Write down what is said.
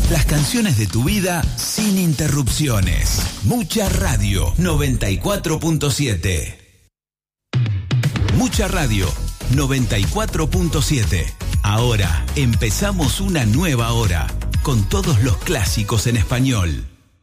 Las canciones de tu vida sin interrupciones. Mucha Radio 94.7. Mucha Radio 94.7. Ahora empezamos una nueva hora con todos los clásicos en español.